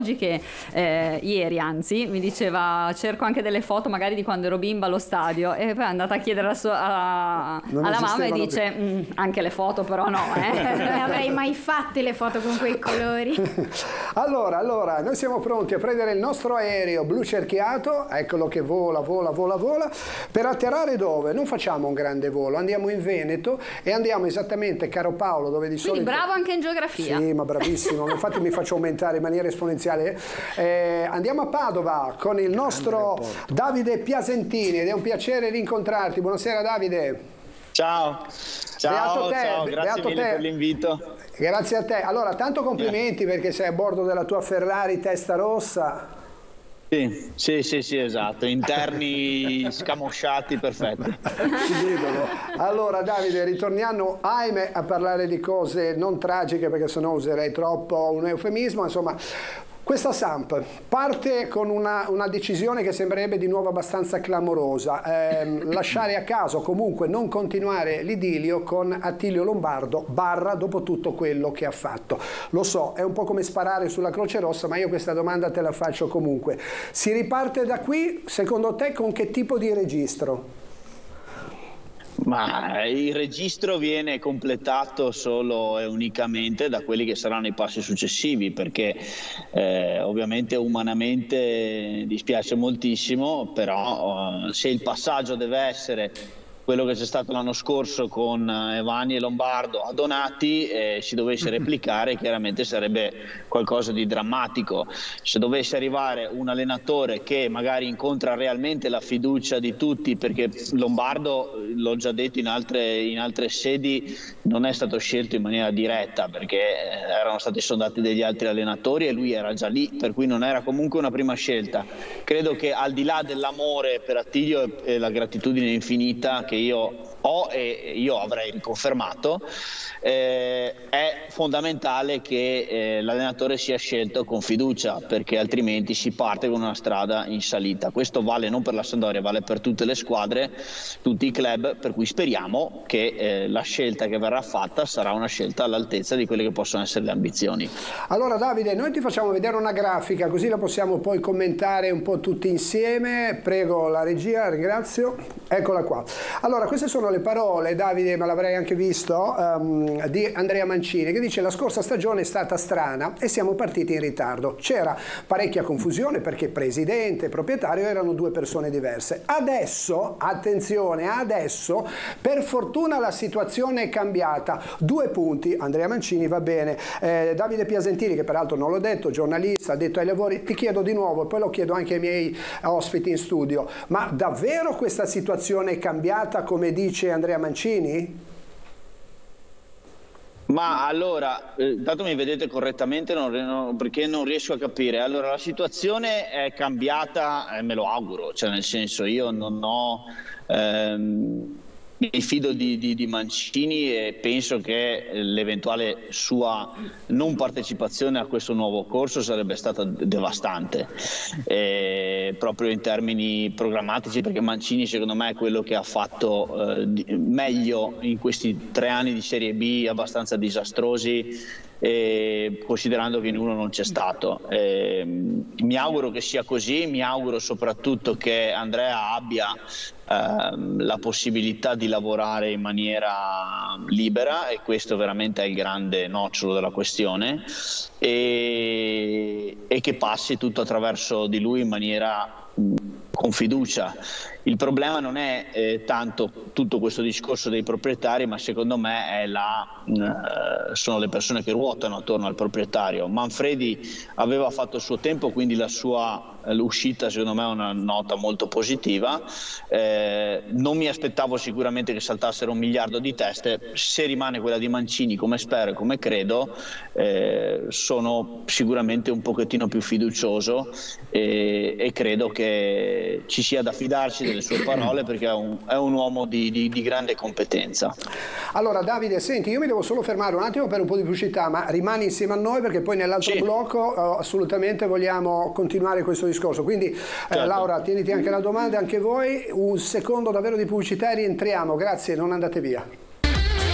che ieri anzi mi diceva cerco anche delle foto magari di quando ero bimba allo stadio, e poi è andata a chiedere alla mamma e dice anche le foto però no, non avrei mai fatte le foto con quei colori. Allora, noi siamo pronti a prendere il nostro aereo blu cerchiato, eccolo che vola, per atterrare dove? Non facciamo un grande volo, andiamo in Veneto e andiamo esattamente, caro Paolo, dove di solito... Quindi bravo anche in geografia. Sì, ma bravissimo, infatti mi faccio aumentare in maniera esponenziale. Andiamo a Padova con il nostro Davide Piasentini ed è un piacere rincontrarti. Buonasera Davide. Ciao, grazie mille per l'invito. Grazie a te. Allora, tanto complimenti perché sei a bordo della tua Ferrari testa rossa. Sì, esatto, interni scamosciati, perfetti. Allora Davide, ritorniamo ahimè a parlare di cose non tragiche, perché sennò userei troppo un eufemismo, insomma. Questa Samp parte con una decisione che sembrerebbe di nuovo abbastanza clamorosa, lasciare a caso, comunque non continuare l'idillio con Attilio Lombardo, dopo tutto quello che ha fatto. Lo so, è un po' come sparare sulla Croce Rossa, ma io questa domanda te la faccio comunque. Si riparte da qui, secondo te, con che tipo di registro? Ma il registro viene completato solo e unicamente da quelli che saranno i passi successivi, perché ovviamente umanamente dispiace moltissimo, però se il passaggio deve essere quello che c'è stato l'anno scorso con Evani e Lombardo a Donati, si dovesse replicare, chiaramente sarebbe qualcosa di drammatico. Se dovesse arrivare un allenatore che magari incontra realmente la fiducia di tutti, perché Lombardo, l'ho già detto in altre sedi, non è stato scelto in maniera diretta, perché erano stati sondati degli altri allenatori e lui era già lì, per cui non era comunque una prima scelta. Credo che al di là dell'amore per Attilio e la gratitudine infinita che io ho e io avrei riconfermato, è fondamentale che l'allenatore sia scelto con fiducia, perché altrimenti si parte con una strada in salita. Questo vale non per la Sampdoria, vale per tutte le squadre, tutti i club, per cui speriamo che la scelta che verrà fatta sarà una scelta all'altezza di quelle che possono essere le ambizioni. Allora Davide, noi ti facciamo vedere una grafica, così la possiamo poi commentare un po' tutti insieme. Prego la regia, ringrazio. Eccola qua. Allora, queste sono le parole, Davide, ma l'avrei anche visto, di Andrea Mancini, che dice: la scorsa stagione è stata strana e siamo partiti in ritardo. C'era parecchia confusione perché presidente e proprietario erano due persone diverse. Adesso, attenzione, adesso per fortuna la situazione è cambiata. 2 punti, Andrea Mancini, va bene. Davide Piasentini, che peraltro non l'ho detto, giornalista, addetto ai lavori, ti chiedo di nuovo, e poi lo chiedo anche ai miei ospiti in studio, ma davvero questa situazione è cambiata come dice Andrea Mancini? Ma allora, tanto mi vedete correttamente perché non riesco a capire. Allora, la situazione è cambiata, me lo auguro, cioè nel senso, io non ho... mi fido di Mancini e penso che l'eventuale sua non partecipazione a questo nuovo corso sarebbe stata devastante, proprio in termini programmatici, perché Mancini secondo me è quello che ha fatto meglio in questi 3 anni di Serie B abbastanza disastrosi, considerando che in uno non c'è stato. Mi auguro che sia così, mi auguro soprattutto che Andrea abbia la possibilità di lavorare in maniera libera, e questo veramente è il grande nocciolo della questione, e che passi tutto attraverso di lui in maniera con fiducia. Il problema non è tanto tutto questo discorso dei proprietari, ma secondo me sono le persone che ruotano attorno al proprietario. Manfredi aveva fatto il suo tempo, quindi l'uscita secondo me è una nota molto positiva. Non mi aspettavo sicuramente che saltassero 1 miliardo di teste. Se rimane quella di Mancini, come spero e come credo, sono sicuramente un pochettino più fiducioso e credo che ci sia da fidarci delle sue parole, perché è un uomo di grande competenza. Allora Davide, senti, io mi devo solo fermare un attimo per un po' di pubblicità, ma rimani insieme a noi perché poi nell'altro blocco assolutamente vogliamo continuare questo discorso, quindi certo. Laura, tieniti anche la domanda, anche voi, un secondo davvero di pubblicità e rientriamo, grazie, non andate via.